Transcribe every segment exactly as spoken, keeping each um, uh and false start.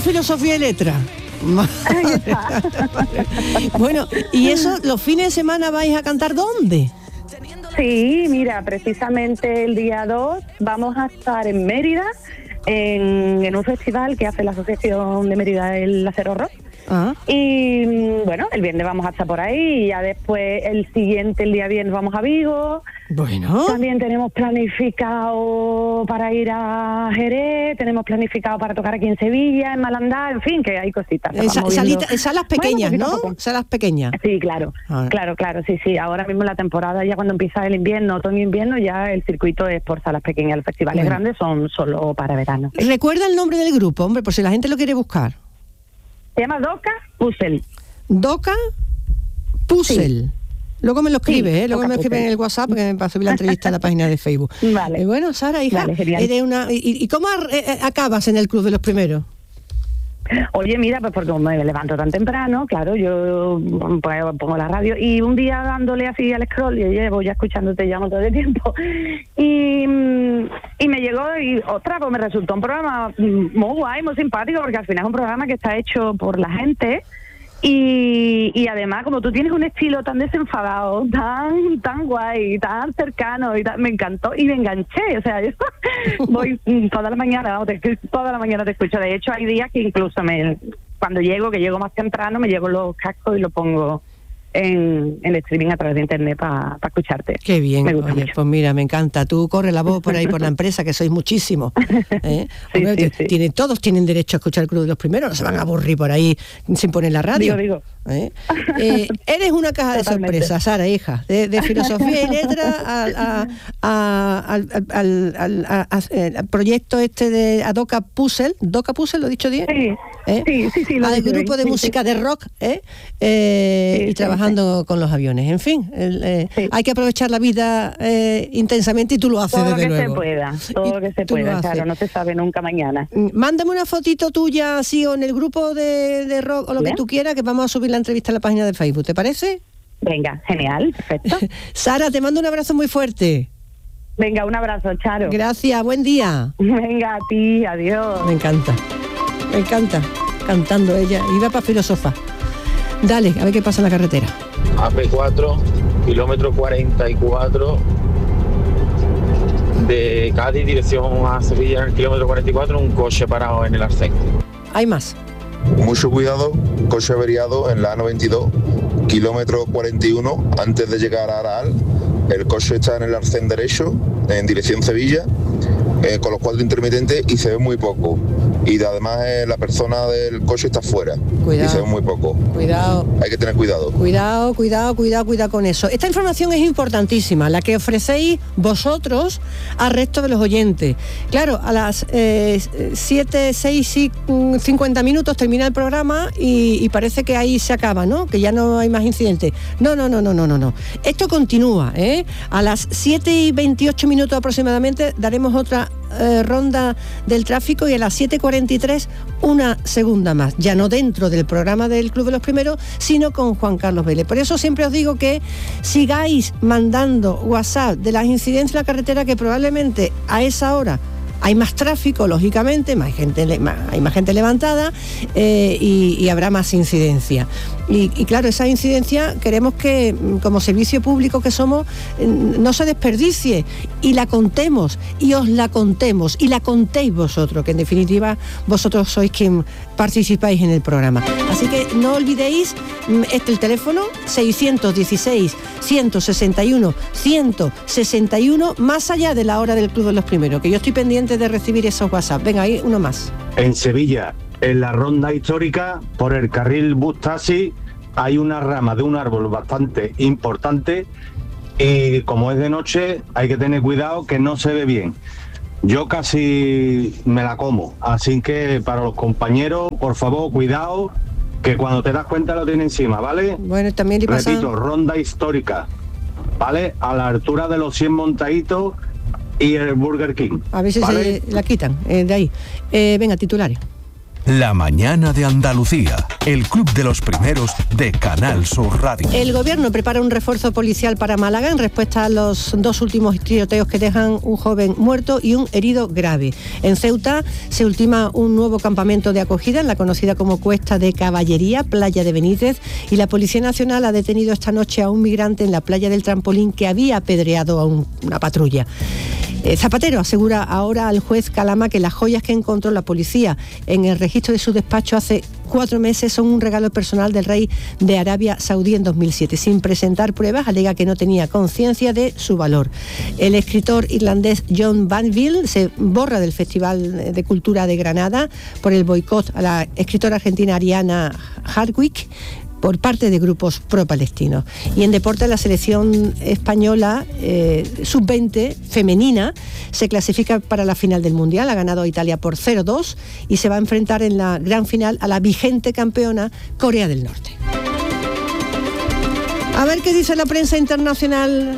filosofía y letra. Bueno, ¿y eso los fines de semana vais a cantar dónde? Sí, mira, precisamente el día dos vamos a estar en Mérida, en, en un festival que hace la Asociación de Mérida el Acero Rock. Ah. Y bueno, el viernes vamos a estar por ahí y ya después el siguiente, el día viernes, vamos a Vigo. Bueno. También tenemos planificado para ir a Jerez, tenemos planificado para tocar aquí en Sevilla, en Malandá, en fin, que hay cositas. Esa, salita, salas pequeñas, bueno, ¿no? Salas pequeñas. Sí, claro, ah. claro, claro, sí, sí. Ahora mismo la temporada, ya cuando empieza el invierno, otoño-invierno, ya el circuito es por salas pequeñas. Los festivales bueno. grandes son solo para verano. ¿Recuerda el nombre del grupo, hombre, por si la gente lo quiere buscar? Se llama Doca Puzzle. Doca Puzzle. Sí. Luego me lo escribe, sí, ¿eh? Luego me lo escribe en el WhatsApp para subir la entrevista a la página de Facebook. Vale. Eh, bueno, Sara, hija, vale, eres una, ¿y, ¿y cómo eh, acabas en el Club de los Primeros? Oye, mira, pues porque me levanto tan temprano, claro, yo pues, pongo la radio y un día dándole así al scroll, yo llevo ya escuchándote llamo todo el tiempo, y, y me llegó y otra, pues me resultó un programa muy guay, muy simpático, porque al final es un programa que está hecho por la gente. Y, y además, como tú tienes un estilo tan desenfadado, tan tan guay, tan cercano, y tan, me encantó y me enganché. O sea, yo voy toda la mañana, te, toda la mañana te escucho. De hecho, hay días que incluso me, cuando llego, que llego más temprano, me llevo los cascos y lo pongo en el streaming a través de internet para pa escucharte. Qué bien, oye, pues mira, me encanta. Tú corre la voz por ahí por la empresa, que sois muchísimos. ¿eh? Sí, Hombre, sí, sí. Tiene, todos tienen derecho a escuchar el Club de los Primeros, no se van a aburrir por ahí sin poner la radio. Digo, digo. ¿Eh? Eh, eres una caja Totalmente. de sorpresas, Sara, hija, de, de filosofía y letra al, a, a, al, al, al, a, a, al proyecto este de a Doca Puzzle. ¿Doca Puzzle lo he dicho bien? Sí, ¿Eh? sí, sí, sí. Lo al grupo bien. de sí, música sí. de rock, ¿eh? Eh, Sí, y sí, trabajando sí. con los aviones. En fin, el, eh, sí. hay que aprovechar la vida eh, intensamente y tú lo haces Todo lo desde que luego. se pueda, todo lo que se Tú lo pueda, haces. claro, no se sabe nunca mañana. Mándame una fotito tuya así o en el grupo de, de rock o lo ¿Bien? que tú quieras, que vamos a subir la entrevista a la página de Facebook, ¿te parece? Venga, genial, perfecto. Sara, te mando un abrazo muy fuerte. Venga, un abrazo, Charo. Gracias, buen día. Venga, a ti, adiós. Me encanta, me encanta, cantando ella. Iba para filósofa. Dale, a ver qué pasa en la carretera. A P cuatro, kilómetro cuarenta y cuatro, de Cádiz, dirección a Sevilla, en el kilómetro cuarenta y cuatro, un coche parado en el arcén. Hay más. Mucho cuidado, coche averiado en la A noventa y dos, kilómetro cuarenta y uno, antes de llegar a Araal. El coche está en el arcén derecho, en dirección Sevilla, eh, con los cuatro intermitentes y se ve muy poco. Y además eh, la persona del coche está fuera. Cuidado. Y se ve muy poco. Cuidado. Hay que tener cuidado. Cuidado, cuidado, cuidado, cuidado con eso. Esta información es importantísima, la que ofrecéis vosotros al resto de los oyentes. Claro, a las eh, siete, seis y cincuenta minutos termina el programa y, y parece que ahí se acaba, ¿no? Que ya no hay más incidentes. No, no, no, no, no, no, no. Esto continúa, ¿eh? A las siete y veintiocho minutos aproximadamente daremos otra eh, ronda del tráfico y a las siete y cuarenta y tres una segunda más, ya no dentro del programa del Club de los Primeros, sino con Juan Carlos Vélez. Por eso siempre os digo que sigáis mandando WhatsApp de las incidencias en la carretera, que probablemente a esa hora hay más tráfico, lógicamente, más gente, más, hay más gente levantada eh, y, y habrá más incidencia. Y, y claro, esa incidencia queremos que, como servicio público que somos, no se desperdicie y la contemos, y os la contemos, y la contéis vosotros, que en definitiva vosotros sois quien participáis en el programa. Así que no olvidéis este el teléfono seiscientos dieciséis, ciento sesenta y uno, ciento sesenta y uno, más allá de la hora del Club de los Primeros, que yo estoy pendiente de recibir esos WhatsApp. Venga, ahí uno más. En Sevilla, en la ronda histórica, por el carril bus taxi, hay una rama de un árbol bastante importante y como es de noche hay que tener cuidado que no se ve bien. Yo casi me la como, así que para los compañeros, por favor, cuidado, que cuando te das cuenta lo tiene encima, ¿vale? Bueno, también le pasa... Repito, ronda histórica, ¿vale? A la altura de los cien montaditos y el Burger King. A ver si ¿vale? se la quitan eh, de ahí. Eh, venga, titulares. La mañana de Andalucía, el club de los primeros de Canal Sur Radio. El gobierno prepara un refuerzo policial para Málaga en respuesta a los dos últimos tiroteos que dejan un joven muerto y un herido grave. En Ceuta se ultima un nuevo campamento de acogida en la conocida como Cuesta de Caballería, Playa de Benítez, y la Policía Nacional ha detenido esta noche a un migrante en la playa del Trampolín que había apedreado a un, una patrulla. Eh, Zapatero asegura ahora al juez Calama que las joyas que encontró la policía en el registro de su despacho hace cuatro meses son un regalo personal del rey de Arabia Saudí en dos mil siete. Sin presentar pruebas, alega que no tenía conciencia de su valor. El escritor irlandés John Banville se borra del Festival de Cultura de Granada por el boicot a la escritora argentina Ariana Hardwick por parte de grupos pro-palestinos. Y en deporte, la selección española eh, sub veinte femenina se clasifica para la final del Mundial. Ha ganado a Italia por cero dos y se va a enfrentar en la gran final a la vigente campeona Corea del Norte. A ver qué dice la prensa internacional.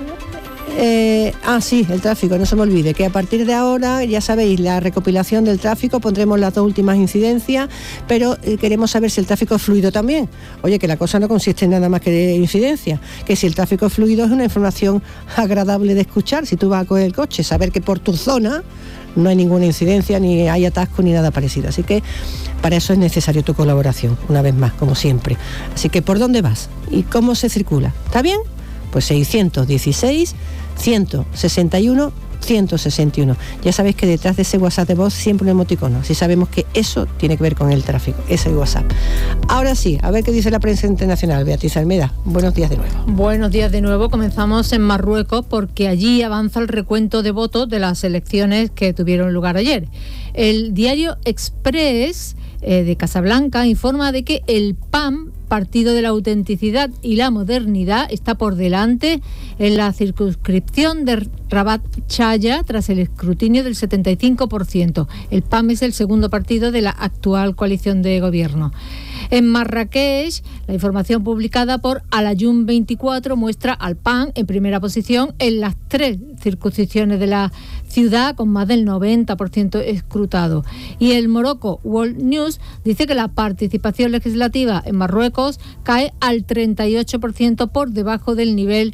Eh, ah, sí, el tráfico, no se me olvide, que a partir de ahora, ya sabéis, la recopilación del tráfico, pondremos las dos últimas incidencias, pero eh, queremos saber si el tráfico es fluido también. Oye, que la cosa no consiste en nada más que de incidencia, que si el tráfico es fluido es una información agradable de escuchar, si tú vas a coger el coche, saber que por tu zona no hay ninguna incidencia, ni hay atasco, ni nada parecido. Así que para eso es necesario tu colaboración, una vez más, como siempre. Así que, ¿por dónde vas? ¿Y cómo se circula? ¿Está bien? Pues seiscientos dieciséis, ciento sesenta y uno, ciento sesenta y uno. Ya sabéis que detrás de ese WhatsApp de voz siempre un emoticono. Si sabemos que eso tiene que ver con el tráfico, ese WhatsApp. Ahora sí, a ver qué dice la prensa internacional. Beatriz Almeda, buenos días de nuevo. Buenos días de nuevo. Comenzamos en Marruecos porque allí avanza el recuento de votos de las elecciones que tuvieron lugar ayer. El diario Express eh, de Casablanca informa de que el P A M, Partido de la Autenticidad y la Modernidad, está por delante en la circunscripción de Rabat Chaya tras el escrutinio del setenta y cinco por ciento. El P A M es el segundo partido de la actual coalición de gobierno. En Marrakech, la información publicada por Al-Ayun veinticuatro muestra al P A M en primera posición en las tres circunscripciones de la ciudad, con más del noventa por ciento escrutado. Y el Morocco World News dice que la participación legislativa en Marruecos cae al treinta y ocho por ciento por debajo del nivel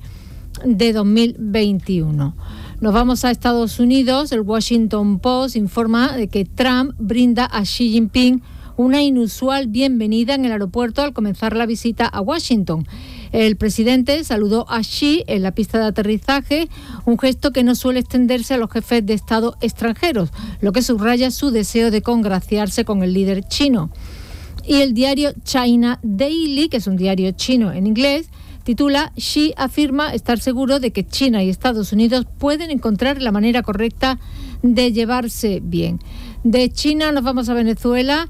de dos mil veintiuno. Nos vamos a Estados Unidos. El Washington Post informa de que Trump brinda a Xi Jinping una inusual bienvenida en el aeropuerto al comenzar la visita a Washington. El presidente saludó a Xi en la pista de aterrizaje, un gesto que no suele extenderse a los jefes de Estado extranjeros, lo que subraya su deseo de congraciarse con el líder chino. Y el diario China Daily, que es un diario chino en inglés, titula: Xi afirma estar seguro de que China y Estados Unidos pueden encontrar la manera correcta de llevarse bien. De China nos vamos a Venezuela.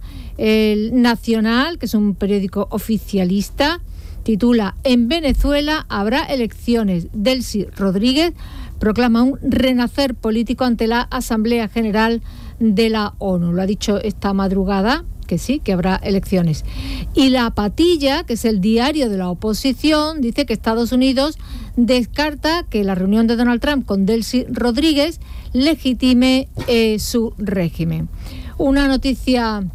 El Nacional, que es un periódico oficialista, titula: En Venezuela habrá elecciones. Delcy Rodríguez proclama un renacer político ante la Asamblea General de la ONU. Lo ha dicho esta madrugada, que sí, que habrá elecciones. Y La Patilla, que es el diario de la oposición, dice que Estados Unidos descarta que la reunión de Donald Trump con Delcy Rodríguez legitime eh, su régimen. Una noticia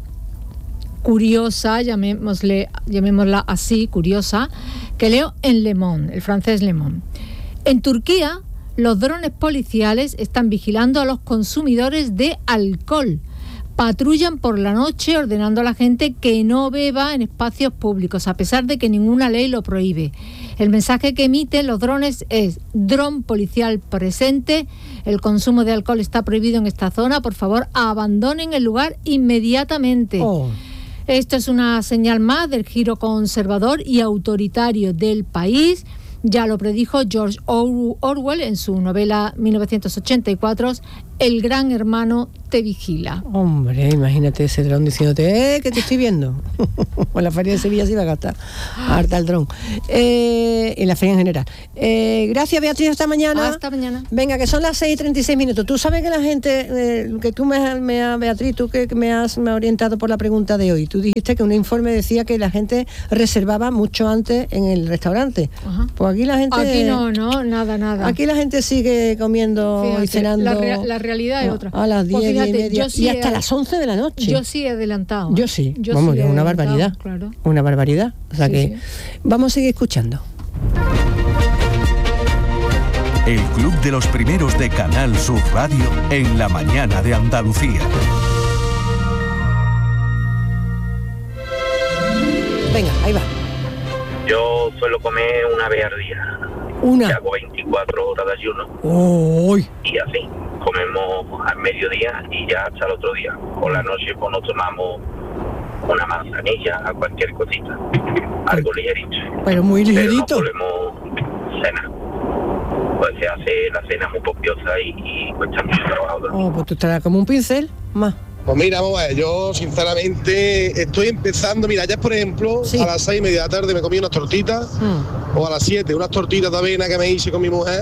curiosa, llamémosle, llamémosla así, curiosa, que leo en Le Monde, el francés Le Monde. En Turquía, los drones policiales están vigilando a los consumidores de alcohol. Patrullan por la noche ordenando a la gente que no beba en espacios públicos, a pesar de que ninguna ley lo prohíbe. El mensaje que emiten los drones es: dron policial presente, el consumo de alcohol está prohibido en esta zona, por favor abandonen el lugar inmediatamente. Oh. Esto es una señal más del giro conservador y autoritario del país. Ya lo predijo George Orwell en su novela mil novecientos ochenta y cuatro, El Gran Hermano te vigila. Hombre, imagínate ese dron diciéndote, eh, que te estoy viendo. O en la feria de Sevilla se iba a gastar harta el dron. Eh, en la feria en general. Eh, gracias, Beatriz, hasta mañana. Hasta mañana. Venga, que son las seis y treinta y seis minutos. Tú sabes que la gente, eh, que tú me, me Beatriz, tú que me has, me has orientado por la pregunta de hoy. Tú dijiste que un informe decía que la gente reservaba mucho antes en el restaurante. Ajá. Pues aquí la gente... Aquí no, no, nada, nada. Aquí la gente sigue comiendo. Fíjate, y cenando. La, rea, la realidad es otra. A las diez, Pues fíjate, diez y media, yo sí y hasta he- las once de la noche. Yo sí he adelantado. Yo sí, Yo vamos, sí es he una adelantado, barbaridad. claro. Una barbaridad. O sea Sí, que sí. vamos a seguir escuchando. El Club de los Primeros de Canal Sur Radio en la mañana de Andalucía. Venga, ahí va. Yo suelo comer una vez al día. Una. Que hago veinticuatro horas de ayuno. ¡Uy! Y así, comemos al mediodía y ya hasta el otro día. Por la noche pues nos tomamos una manzanilla, cualquier cosita. Algo ligerito. Pero muy ligerito. Pero no solemos cenar. Pues se hace la cena muy copiosa y, y cuesta mucho trabajo. Oh, pues tú estarás como un pincel, más. Pues mira, vamos a ver, yo sinceramente estoy empezando, mira, ayer por ejemplo, Sí. a las seis y media de la tarde me comí unas tortitas, Mm. o a las siete, unas tortitas de avena que me hice con mi mujer,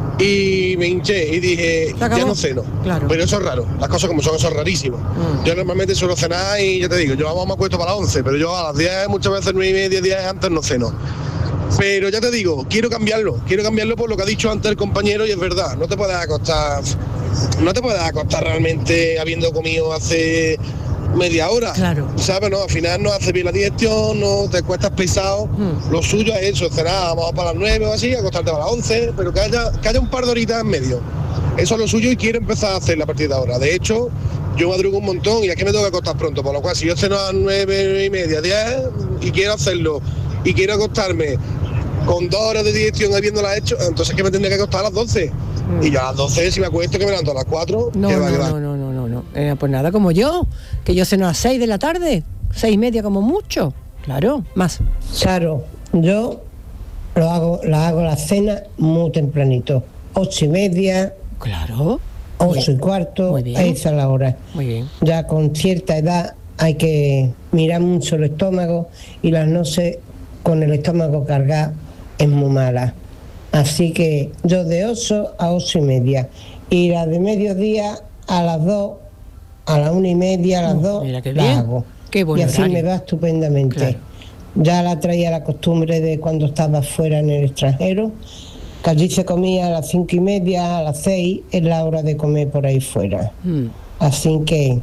y me hinché y dije, ¿Se acabó? ya no ceno. Claro. Pero eso es raro, las cosas como son, eso es rarísimo. Mm. Yo normalmente suelo cenar y ya te digo, yo vamos, me acuesto para las once, pero yo a las diez, muchas veces nueve y media, diez antes no ceno. Pero ya te digo, quiero cambiarlo, quiero cambiarlo por lo que ha dicho antes el compañero y es verdad, no te puedes acostar, no te puedes acostar realmente habiendo comido hace media hora. Claro. ¿Sabes? No, al final no hace bien la digestión, no te cuestas pesado. Mm. Lo suyo es eso, cenar vamos para las nueve o así, acostarte para las once, pero que haya, que haya un par de horitas en medio. Eso es lo suyo y quiero empezar a hacer la partida de ahora. De hecho, yo madrugo un montón y aquí me tengo que acostar pronto, por lo cual si yo ceno a las nueve y media, diez y quiero hacerlo y quiero acostarme con dos horas de digestión habiéndola hecho, entonces que me tendría que acostar a las doce. Mm. Y ya a las doce si me acuesto que me levanto a las cuatro, No, que no, va, que va. no, no, no, no, no. Eh, pues nada, como yo, que yo ceno a las seis de la tarde, seis y media como mucho. Claro, más. Claro, yo lo hago, la hago la cena muy tempranito, ocho y media, Claro. ocho y cuarto, Muy bien. esa es la hora. Muy bien. Ya con cierta edad hay que mirar mucho el estómago y las noches con el estómago cargado es muy mala. Así que yo de ocho a ocho y media y la de mediodía a las dos, a las una y media, a las Oh, dos, mira qué la bien. hago. Qué buen y así horario. me va estupendamente. Claro. Ya la traía la costumbre de cuando estaba fuera en el extranjero, que allí se comía a las cinco y media, a las seis, es la hora de comer por ahí fuera. Mm. Así que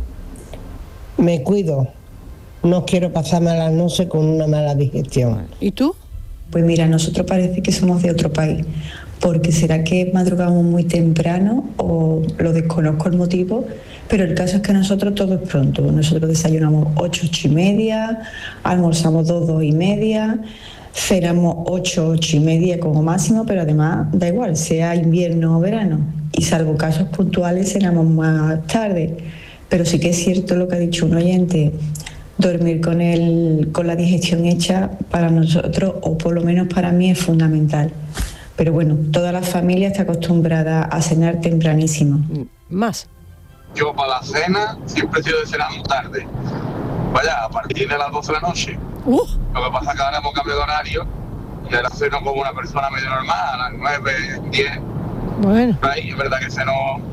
me cuido, no quiero pasar malas noches con una mala digestión. ¿Y tú? Pues mira, nosotros parece que somos de otro país, porque será que madrugamos muy temprano o lo desconozco el motivo, pero el caso es que nosotros todo es pronto. Nosotros desayunamos ocho, ocho y media, almorzamos dos, dos y media, cenamos ocho, ocho y media como máximo, pero además da igual, sea invierno o verano. Y salvo casos puntuales cenamos más tarde. Pero sí que es cierto lo que ha dicho un oyente, dormir con el, con la digestión hecha para nosotros, o por lo menos para mí, es fundamental. Pero bueno, toda la familia está acostumbrada a cenar tempranísimo. Más. Yo para la cena siempre he sido de cenar muy tarde. Vaya, a partir de las doce de la noche. Uh. Lo que pasa es que ahora hemos cambiado de horario y ahora ceno como una persona medio normal, a las nueve, diez. Bueno. Ahí es verdad que ceno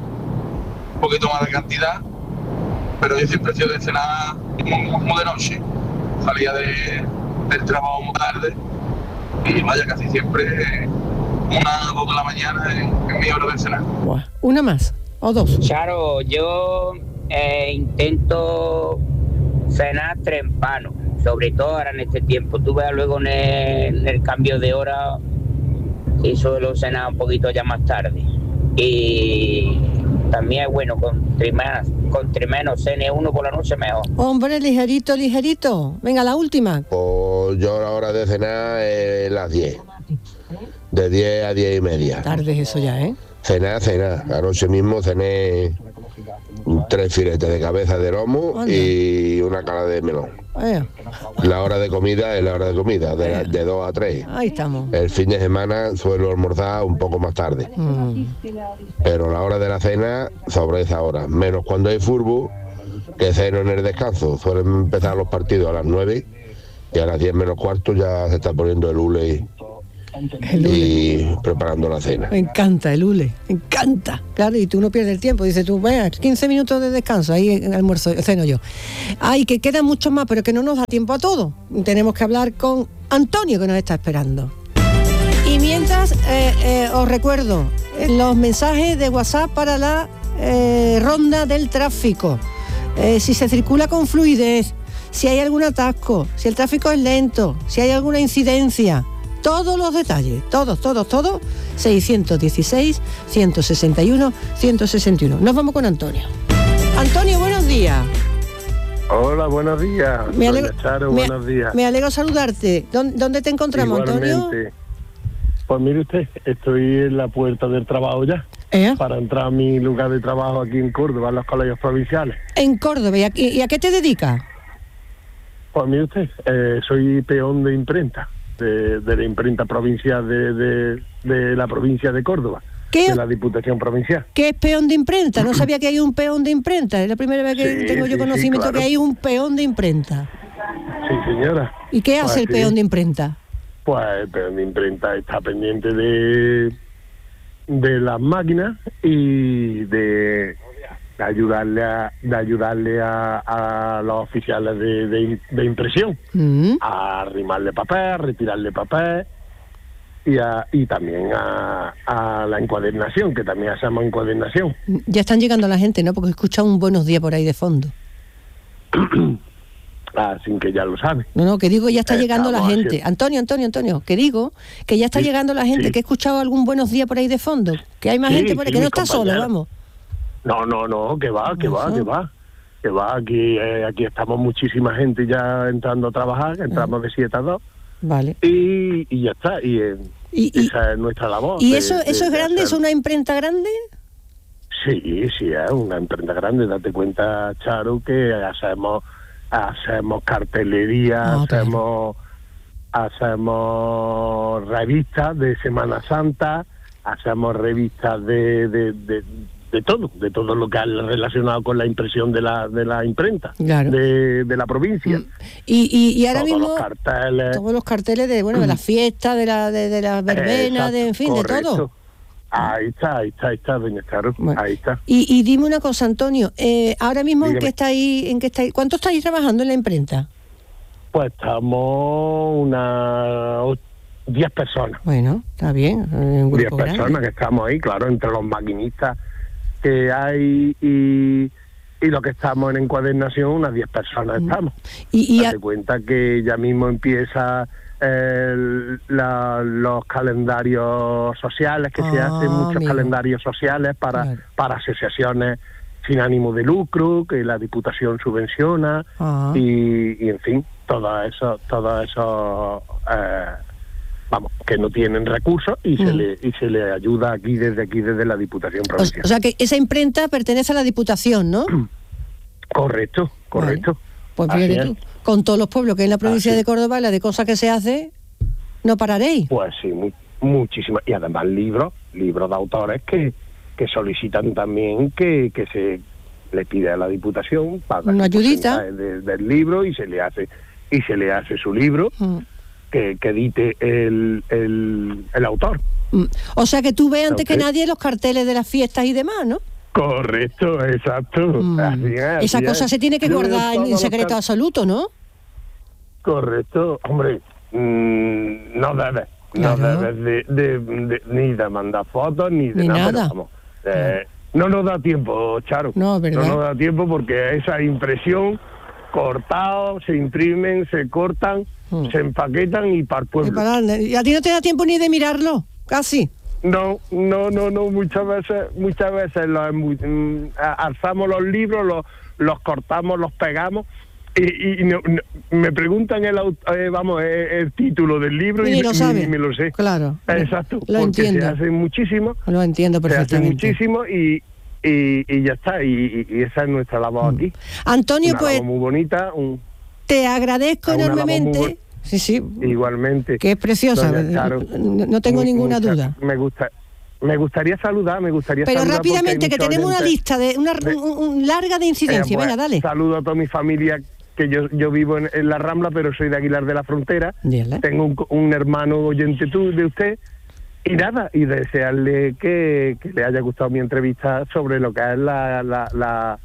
un poquito más de cantidad, pero yo siempre he sido de cenar muy, muy de noche. Salía de, del trabajo muy tarde y vaya, casi siempre una, dos de la mañana en, en mi hora de cenar. Buah. Una más. O dos. Claro, yo eh, intento cenar temprano, sobre todo ahora en este tiempo. Tú veas luego en el, en el cambio de hora y suelo cenar un poquito ya más tarde. Y también es bueno, con menos, con menos cene uno por la noche mejor. Hombre, ligerito, ligerito. Venga, la última. Pues yo la hora de cenar es las diez. De diez a diez y media. Tarde es eso ya, ¿eh? Cenar, cenar. Anoche mismo cené tres filetes de cabeza de lomo Anda. y una cara de melón. Eh, La hora de comida es la hora de comida, de, de dos a tres. ahí estamos. El fin de semana suelo almorzar un poco más tarde, Mm. pero la hora de la cena sobre esa hora, menos cuando hay fútbol, que ceno en el descanso. Suelen empezar los partidos a las nueve y a las diez menos cuarto ya se está poniendo el hule El hule. y preparando la cena. Me encanta el hule, me encanta. Claro, y tú no pierdes el tiempo. Dices tú, venga, quince minutos de descanso, ahí en almuerzo, ceno yo. Ay, que quedan muchos más, pero que no nos da tiempo a todo. Tenemos que hablar con Antonio, que nos está esperando. Y mientras, eh, eh, os recuerdo, eh, los mensajes de WhatsApp para la eh, ronda del tráfico, eh, si se circula con fluidez, si hay algún atasco, si el tráfico es lento, si hay alguna incidencia, todos los detalles, todos, todos, todos, seiscientos dieciséis, ciento sesenta y uno, ciento sesenta y uno. Nos vamos con Antonio. Antonio, buenos días. Hola, buenos días. Me alegro, Doña Charo, me, buenos días. Me alegro saludarte. ¿Dónde, dónde te encontramos, Igualmente. Antonio? Pues mire usted, estoy en la puerta del trabajo ya, ¿Eh? para entrar a mi lugar de trabajo aquí en Córdoba, en los colegios provinciales. En Córdoba. ¿Y a, y a qué te dedicas? Pues mire usted, eh, soy peón de imprenta, de, de la imprenta provincial de, de, de la provincia de Córdoba, ¿Qué? de la Diputación Provincial. ¿Qué es peón de imprenta? No sabía que hay un peón de imprenta. Es la primera vez que Sí, tengo yo sí, conocimiento sí, claro. que hay un peón de imprenta. Sí, señora. ¿Y qué hace Pues el sí. peón de imprenta? Pues el peón de imprenta está pendiente de, de las máquinas y de, de ayudarle a, de ayudarle a, a los oficiales de, de, de impresión Mm. a arrimarle papel, a retirarle papel y, a, y también a, a la encuadernación, que también hacemos encuadernación. Ya están llegando la gente, ¿no? Porque he escuchado un buenos días por ahí de fondo. Así que ya lo sabe. No, no, que digo, ya está Eh, llegando la estamos gente. haciendo- Antonio, Antonio, Antonio, que digo, que ya está Sí, llegando la gente, sí. que he escuchado algún buenos días por ahí de fondo, que hay más Sí, gente por ahí, sí, que no mi está sola, compañera. vamos. No, no, no, que va, que va, Ajá. que va. Que va, aquí, eh, aquí estamos muchísima gente ya entrando a trabajar, entramos de siete a dos Vale. y, y ya está, y, eh, Y, y, esa es nuestra labor. ¿y de- eso, de- eso es de grande? ¿Es hacer- una imprenta grande? Sí, sí, es una imprenta grande, date cuenta, Charo, que hacemos hacemos cartelería, Ah, hacemos hacemos revistas de Semana Santa, hacemos revistas de, de, de, de todo, de todo lo que es relacionado con la impresión de la de la imprenta Claro. de, de la provincia. Y, y, y ahora Todos mismo los carteles. todos los carteles de, bueno, de las fiestas, de la de, de las verbenas, de, en fin, de Correcto. todo. Ahí está, ahí está, ahí está, doña Charo, ahí está. Y, y dime una cosa, Antonio, eh, ahora mismo en Dígame. qué estáis, en qué estáis, ¿cuánto estáis trabajando en la imprenta? Pues estamos unas diez personas. Bueno, está bien, eh, un diez grupo grande. personas que estamos ahí, claro, entre los maquinistas que hay y, y lo que estamos en encuadernación, unas diez personas estamos. Y, y Date cuenta que ya mismo empieza el- la- los calendarios sociales, que se Ah, hacen muchos amigo. calendarios sociales para, Claro. para asociaciones sin ánimo de lucro, que la Diputación subvenciona, Ah. y, y en fin, todo eso, todo eso, eh, vamos, que no tienen recursos y se Mm. le y se le ayuda aquí desde aquí desde la Diputación o, Provincial. o sea que esa imprenta pertenece a la Diputación, ¿no? Correcto, correcto. Pues Así fíjate es. tú, con todos los pueblos que hay en la provincia Así. de Córdoba, la de cosas que se hace, no pararéis. Pues sí, mu- muchísimas. Y además libros, libros de autores que, que solicitan también que, que se le pide a la Diputación paga Una su ayudita. porcentaje de- del libro y se le hace y se le hace su libro Mm. que, que edite el, el, el autor. Mm. O sea que tú ves antes que Ok. nadie los carteles de las fiestas y demás, ¿no? Correcto, exacto. Así es, así Esa cosa es. se tiene que Yo veo guardar en, todos en los secreto car- absoluto, ¿no? Correcto, hombre, mm, no debes, no Claro. debes de, de- de- ni de mandar fotos ni de Ni nada. nada. Pero vamos, eh, no nos da tiempo, Charo. No, es verdad. No nos da tiempo porque esa impresión, cortados, se imprimen, se cortan, se empaquetan y para el Y, pueblo. para- y a ti no te da tiempo ni de mirarlo, casi. No, no, no, no, muchas veces, muchas veces los emu- mm, a- alzamos los libros, los, los cortamos, los pegamos y, y no- no- me preguntan el, aut- eh, vamos, el, el título del libro Ni y, lo y- sabe. y me lo sé. Claro. Exacto, Lo porque entiendo. se hace muchísimo, Lo entiendo se hace perfectamente. muchísimo y, y, y ya está, y, y- y esa es nuestra labor aquí. Antonio, Una pues labor muy bonita, un, te agradezco una labor muy enormemente. bu- Sí, sí, igualmente. que es preciosa, Doña Charo, no, no tengo mu- ninguna mucha- duda. Me gusta, me gustaría saludar, me gustaría Pero saludar porque hay rápidamente, que muchos tenemos una oyentes. lista de una de- un- un larga de incidencia. Eh, pues, Venga, dale. Saludo a toda mi familia, que yo yo vivo en, en la Rambla, pero soy de Aguilar de la Frontera. Dile. Tengo un, un hermano oyente tú, de usted. Y nada, y desearle que, que le haya gustado mi entrevista sobre lo que es la, la, la,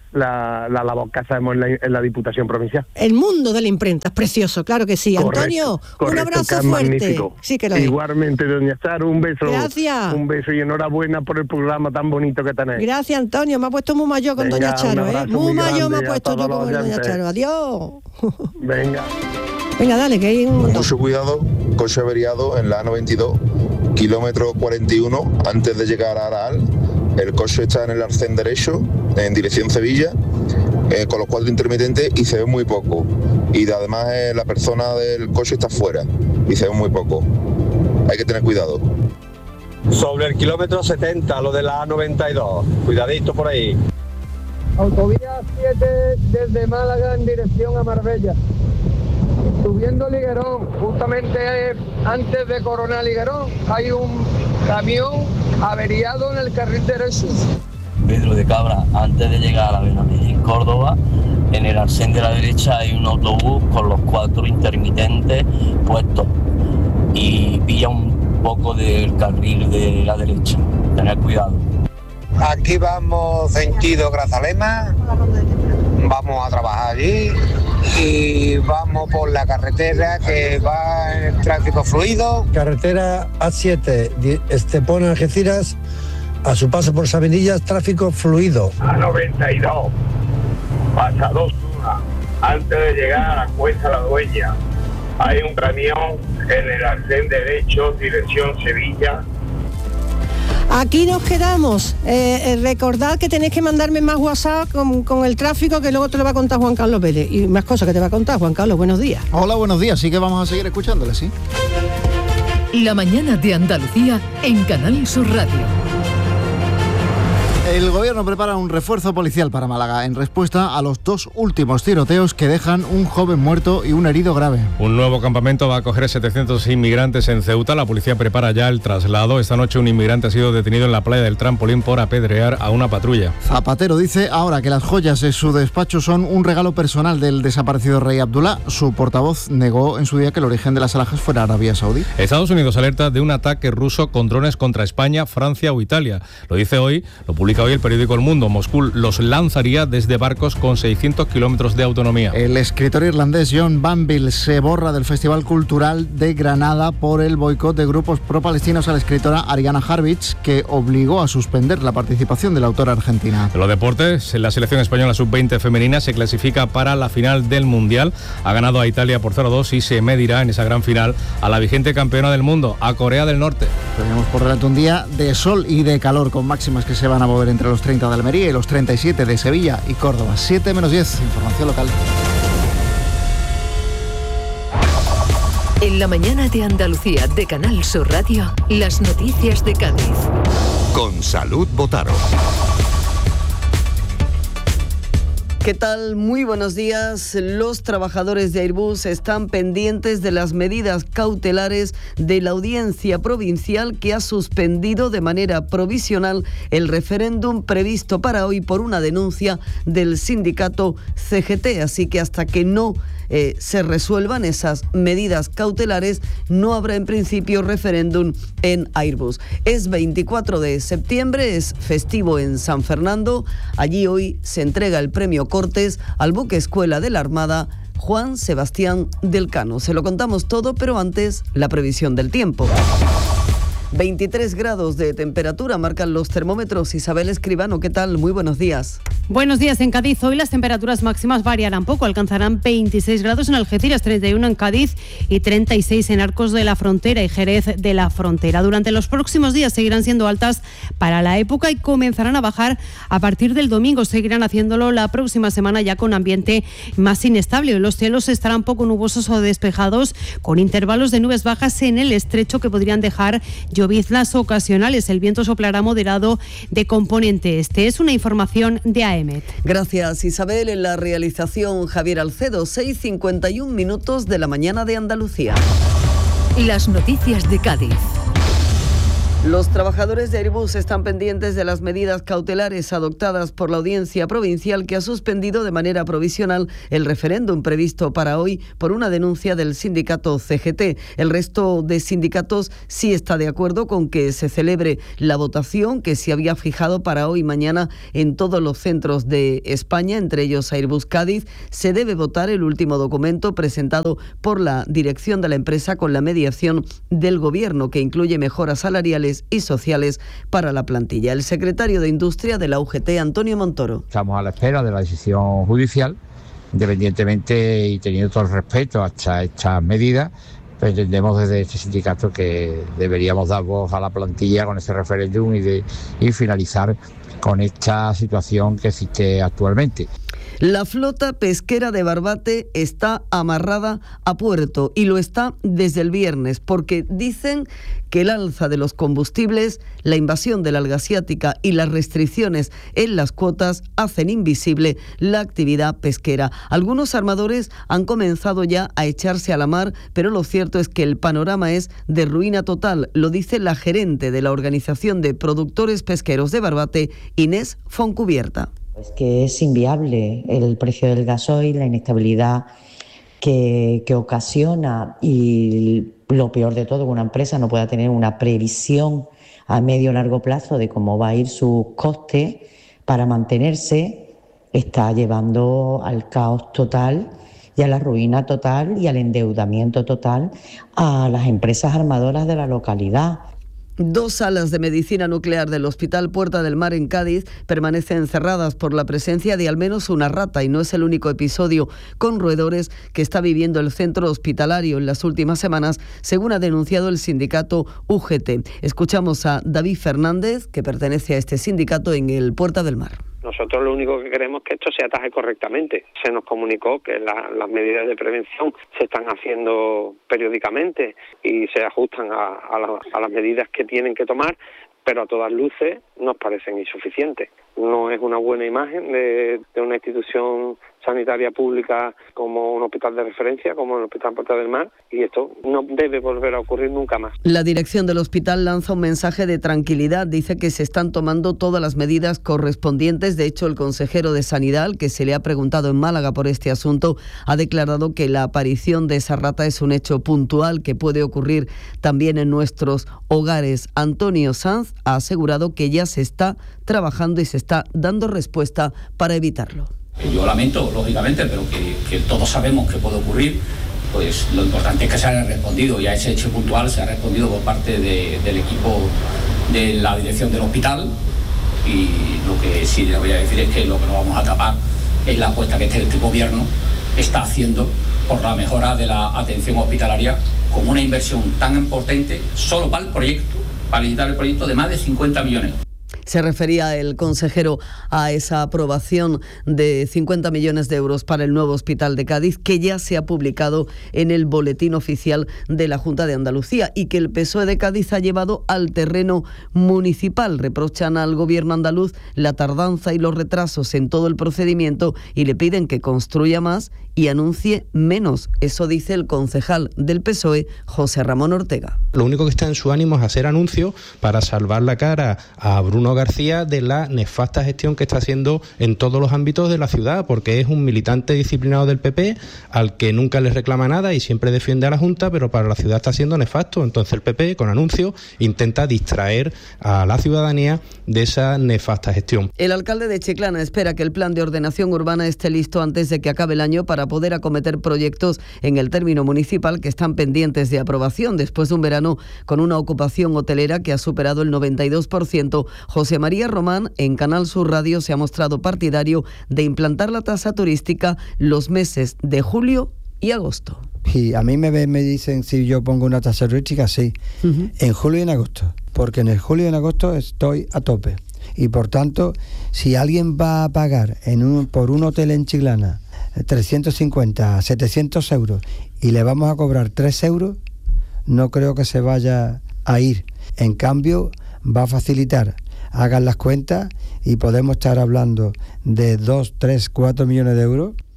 la, la labor que hacemos en la, en la Diputación Provincial. El mundo de la imprenta es precioso, claro que sí. Correcto, Antonio, correcto, un abrazo que es fuerte. magnífico. Sí que lo es. Igualmente, doña Charo, un beso. Gracias. Un beso y enhorabuena por el programa tan bonito que tenéis. Gracias, Antonio. Me ha puesto muy mayor con Venga, doña Charo, un ¿eh? abrazo Muy muy mayor me ha grande a puesto yo todos como los doña oyentes. Charo. Adiós. Venga. Venga, dale, que hay un... Mucho cuidado, coche averiado en la A noventa y dos, kilómetro cuarenta y uno, antes de llegar a Araal. El coche está en el arcén derecho, en dirección Sevilla, eh, con los cuatro intermitentes y se ve muy poco. Y además eh, la persona del coche está fuera y se ve muy poco. Hay que tener cuidado. Sobre el kilómetro setenta, lo de la A noventa y dos. Cuidadito por ahí. Autovía siete desde Málaga en dirección a Marbella. Subiendo Liguerón, justamente antes de Coronel Liguerón, hay un camión averiado en el carril derecho. Pedro de Cabra, antes de llegar a la Benamejí en Córdoba, en el arcén de la derecha hay un autobús con los cuatro intermitentes puestos y pilla un poco del carril de la derecha. Tener cuidado. Aquí vamos sentido Grazalema, vamos a trabajar allí y vamos por la carretera que va en el tráfico fluido. Carretera A siete, Estepona, Algeciras, a su paso por Sabenillas, tráfico fluido. A noventa y dos, pasado Osuna, antes de llegar a la Cuesta La Dueña, hay un camión en el arcén derecho, dirección Sevilla. Aquí nos quedamos. Eh, eh, recordad que tenéis que mandarme más WhatsApp con, con el tráfico, que luego te lo va a contar Juan Carlos Pérez. Y más cosas que te va a contar. Juan Carlos, buenos días. Hola, buenos días. Sí que vamos a seguir escuchándole, sí. La mañana de Andalucía en Canal Sur Radio. El gobierno prepara un refuerzo policial para Málaga en respuesta a los dos últimos tiroteos que dejan un joven muerto y un herido grave. Un nuevo campamento va a acoger setecientos inmigrantes en Ceuta. La policía prepara ya el traslado. Esta noche un inmigrante ha sido detenido en la playa del Trampolín por apedrear a una patrulla. Zapatero dice ahora que las joyas de su despacho son un regalo personal del desaparecido rey Abdullah. Su portavoz negó en su día que el origen de las alhajas fuera Arabia Saudí. Estados Unidos alerta de un ataque ruso con drones contra España, Francia o Italia. Lo dice hoy, lo publica hoy el periódico El Mundo. Moscú los lanzaría desde barcos con seiscientos kilómetros de autonomía. El escritor irlandés John Banville se borra del Festival Cultural de Granada por el boicot de grupos pro-palestinos a la escritora Ariana Harvich, que obligó a suspender la participación de la autora argentina. De los deportes, la selección española sub veinte femenina se clasifica para la final del Mundial. Ha ganado a Italia por cero dos y se medirá en esa gran final a la vigente campeona del mundo, a Corea del Norte. Tenemos por delante un día de sol y de calor, con máximas que se van a mover entre los treinta de Almería y los treinta y siete de Sevilla y Córdoba. siete menos diez, información local. En la mañana de Andalucía de Canal Sur Radio, las noticias de Cádiz. Con Salud Botaro. ¿Qué tal? Muy buenos días. Los trabajadores de Airbus están pendientes de las medidas cautelares de la Audiencia Provincial, que ha suspendido de manera provisional el referéndum previsto para hoy por una denuncia del sindicato C G T. Así que hasta que no eh, se resuelvan esas medidas cautelares, no habrá en principio referéndum en Airbus. Es veinticuatro de septiembre, es festivo en San Fernando. Allí hoy se entrega el premio Cortes al buque escuela de la Armada Juan Sebastián del Cano. Se lo contamos todo, pero antes la previsión del tiempo. veintitrés grados de temperatura marcan los termómetros. Isabel Escribano, ¿qué tal? Muy buenos días. Buenos días. En Cádiz hoy las temperaturas máximas variarán poco. Alcanzarán veintiséis grados en Algeciras, treinta y uno en Cádiz y treinta y seis en Arcos de la Frontera y Jerez de la Frontera. Durante los próximos días seguirán siendo altas para la época y comenzarán a bajar a partir del domingo. Seguirán haciéndolo la próxima semana ya con ambiente más inestable. Los cielos estarán poco nubosos o despejados, con intervalos de nubes bajas en el estrecho que podrían dejar lloviznas ocasionales. El viento soplará moderado de componente este. Es una información de A E M E T. Gracias, Isabel. En la realización, Javier Alcedo. seis cincuenta y un minutos de la mañana de Andalucía. Las noticias de Cádiz. Los trabajadores de Airbus están pendientes de las medidas cautelares adoptadas por la Audiencia Provincial, que ha suspendido de manera provisional el referéndum previsto para hoy por una denuncia del sindicato C G T. El resto de sindicatos sí está de acuerdo con que se celebre la votación que se había fijado para hoy y mañana en todos los centros de España, entre ellos Airbus Cádiz. Se debe votar el último documento presentado por la dirección de la empresa con la mediación del Gobierno, que incluye mejoras salariales y sociales para la plantilla. El secretario de Industria de la U G T, Antonio Montoro. Estamos a la espera de la decisión judicial, independientemente y teniendo todo el respeto hasta estas medidas, pues entendemos desde este sindicato que deberíamos dar voz a la plantilla con ese referéndum y, de, y finalizar con esta situación que existe actualmente. La flota pesquera de Barbate está amarrada a puerto y lo está desde el viernes porque dicen que el alza de los combustibles, la invasión de la alga asiática y las restricciones en las cuotas hacen invisible la actividad pesquera. Algunos armadores han comenzado ya a echarse a la mar, pero lo cierto es que el panorama es de ruina total, lo dice la gerente de la Organización de Productores Pesqueros de Barbate, Inés Foncubierta. Es que es inviable el precio del gasoil, la inestabilidad que, que ocasiona y lo peor de todo, que una empresa no pueda tener una previsión a medio o largo plazo de cómo va a ir su coste para mantenerse, está llevando al caos total y a la ruina total y al endeudamiento total a las empresas armadoras de la localidad. Dos salas de medicina nuclear del Hospital Puerta del Mar en Cádiz permanecen cerradas por la presencia de al menos una rata y no es el único episodio con roedores que está viviendo el centro hospitalario en las últimas semanas, según ha denunciado el sindicato U G T. Escuchamos a David Fernández, que pertenece a este sindicato en el Puerta del Mar. Nosotros lo único que queremos es que esto se ataje correctamente. Se nos comunicó que la, las medidas de prevención se están haciendo periódicamente y se ajustan a, a, la, a las medidas que tienen que tomar, pero a todas luces nos parecen insuficientes. No es una buena imagen de, de una institución sanitaria pública como un hospital de referencia, como el Hospital Puerta del Mar, y esto no debe volver a ocurrir nunca más. La dirección del hospital lanza un mensaje de tranquilidad, dice que se están tomando todas las medidas correspondientes. De hecho, el consejero de Sanidad, al que se le ha preguntado en Málaga por este asunto, ha declarado que la aparición de esa rata es un hecho puntual que puede ocurrir también en nuestros hogares. Antonio Sanz ha asegurado que ya se está trabajando y se está dando respuesta para evitarlo. Yo lamento, lógicamente, pero que, que todos sabemos que puede ocurrir. Pues lo importante es que se haya respondido y a ese hecho puntual se ha respondido por parte de, del equipo de la dirección del hospital, y lo que sí le voy a decir es que lo que no vamos a tapar es la apuesta que este, este gobierno está haciendo por la mejora de la atención hospitalaria, con una inversión tan importante solo para el proyecto, para licitar el proyecto, de más de cincuenta millones. Se refería el consejero a esa aprobación de cincuenta millones de euros para el nuevo hospital de Cádiz, que ya se ha publicado en el boletín oficial de la Junta de Andalucía y que el P S O E de Cádiz ha llevado al terreno municipal. Reprochan al gobierno andaluz la tardanza y los retrasos en todo el procedimiento y le piden que construya más y anuncie menos. Eso dice el concejal del P S O E, José Ramón Ortega. Lo único que está en su ánimo es hacer anuncios para salvar la cara a Bruno García de la nefasta gestión que está haciendo en todos los ámbitos de la ciudad, porque es un militante disciplinado del P P al que nunca le reclama nada y siempre defiende a la Junta, pero para la ciudad está siendo nefasto. Entonces el P P, con anuncios, intenta distraer a la ciudadanía de esa nefasta gestión. El alcalde de Chiclana espera que el plan de ordenación urbana esté listo antes de que acabe el año para poder acometer proyectos en el término municipal que están pendientes de aprobación después de un verano con una ocupación hotelera que ha superado el noventa y dos por ciento. José María Román, en Canal Sur Radio, se ha mostrado partidario de implantar la tasa turística los meses de julio y agosto. Y a mí me, me dicen si yo pongo una tasa turística, sí, uh-huh. en julio y en agosto, porque en el julio y en agosto estoy a tope. Y por tanto, si alguien va a pagar en un, por un hotel en Chiclana trescientos cincuenta, setecientos euros y le vamos a cobrar tres euros, no creo que se vaya a ir. En cambio, va a facilitar. Hagan las cuentas y podemos estar hablando de dos, tres, cuatro millones de euros.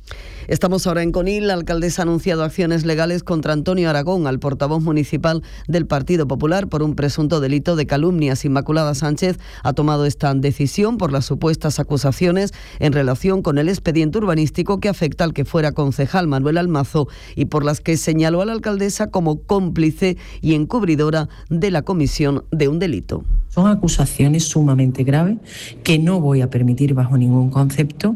Estamos ahora en Conil. La alcaldesa ha anunciado acciones legales contra Antonio Aragón, al portavoz municipal del Partido Popular, por un presunto delito de calumnias. Inmaculada Sánchez ha tomado esta decisión por las supuestas acusaciones en relación con el expediente urbanístico que afecta al que fuera concejal Manuel Almazo y por las que señaló a la alcaldesa como cómplice y encubridora de la comisión de un delito. Son acusaciones sumamente graves que no voy a permitir bajo ningún concepto,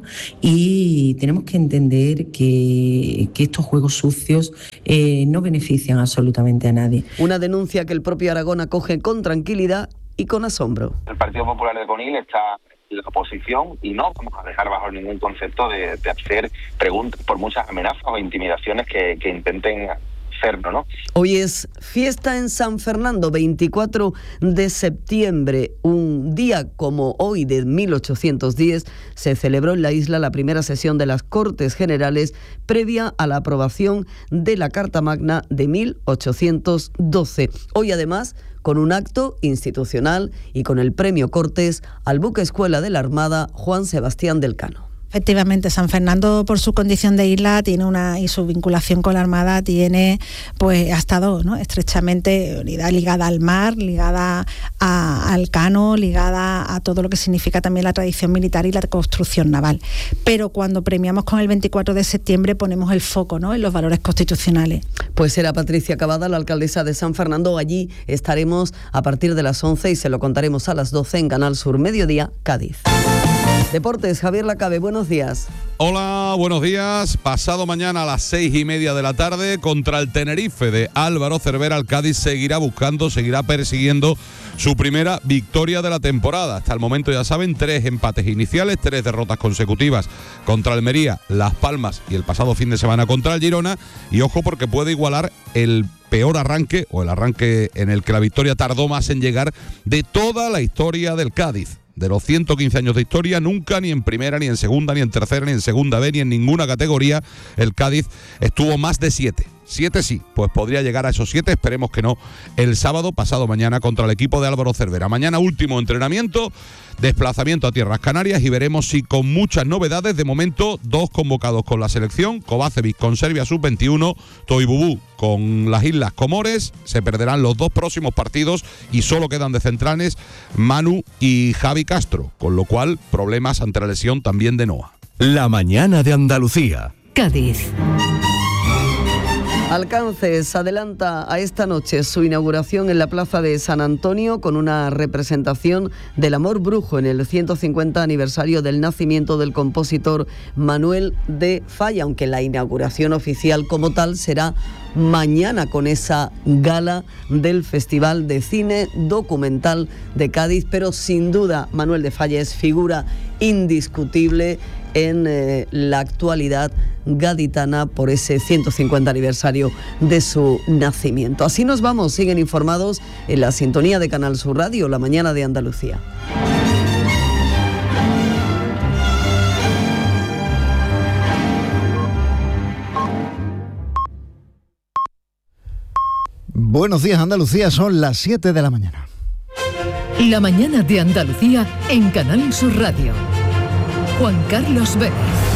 y tenemos que entender que, que estos juegos sucios eh, no benefician absolutamente a nadie. Una denuncia que el propio Aragón acoge con tranquilidad y con asombro. El Partido Popular de Conil está en la oposición y no vamos a dejar bajo ningún concepto de, de hacer preguntas por muchas amenazas o intimidaciones que, que intenten hacernos, ¿no? Hoy es fiesta en San Fernando, veinticuatro de septiembre. Un día como hoy de mil ochocientos diez se celebró en la isla la primera sesión de las Cortes Generales previa a la aprobación de la Carta Magna de mil ochocientos doce. Hoy además con un acto institucional y con el premio Cortes al buque escuela de la Armada Juan Sebastián del Cano. Efectivamente, San Fernando, por su condición de isla, tiene una y su vinculación con la Armada, tiene, pues, ha estado, ¿no?, estrechamente unida, ligada al mar, ligada a, al Cano, ligada a todo lo que significa también la tradición militar y la construcción naval. Pero cuando premiamos con el veinticuatro de septiembre ponemos el foco, ¿no?, en los valores constitucionales. Pues será Patricia Cavada, la alcaldesa de San Fernando. Allí estaremos a partir de las once y se lo contaremos a las doce en Canal Sur Mediodía, Cádiz. Deportes, Javier Lacabe, buenos días. Hola, buenos días. Pasado mañana a las seis y media de la tarde contra el Tenerife de Álvaro Cervera, el Cádiz seguirá buscando, seguirá persiguiendo su primera victoria de la temporada. Hasta el momento, ya saben, tres empates iniciales, tres derrotas consecutivas contra Almería, Las Palmas y el pasado fin de semana contra el Girona. Y ojo, porque puede igualar el peor arranque, o el arranque en el que la victoria tardó más en llegar, de toda la historia del Cádiz. De los ciento quince años de historia, nunca, ni en primera, ni en segunda, ni en tercera, ni en segunda B, ni en ninguna categoría, el Cádiz estuvo más de siete. Siete sí, pues podría llegar a esos siete, esperemos que no, el sábado pasado mañana contra el equipo de Álvaro Cervera. Mañana último entrenamiento, desplazamiento a Tierras Canarias y veremos si con muchas novedades. De momento, dos convocados con la selección, Kovacevic con Serbia sub veintiuno, Toibubú con las Islas Comores. Se perderán los dos próximos partidos y solo quedan de centrales Manu y Javi Castro, con lo cual problemas ante la lesión también de Noah. La mañana de Andalucía. Cádiz. Alcances adelanta a esta noche su inauguración en la Plaza de San Antonio con una representación del Amor Brujo en el ciento cincuenta aniversario del nacimiento del compositor Manuel de Falla, aunque la inauguración oficial como tal será mañana con esa gala del Festival de Cine Documental de Cádiz. Pero sin duda Manuel de Falla es figura indiscutible en eh, la actualidad gaditana por ese ciento cincuenta aniversario de su nacimiento. Así nos vamos, siguen informados en la sintonía de Canal Sur Radio, La Mañana de Andalucía. Buenos días, Andalucía, son las siete de la mañana. La Mañana de Andalucía en Canal Sur Radio. Juan Carlos Vélez.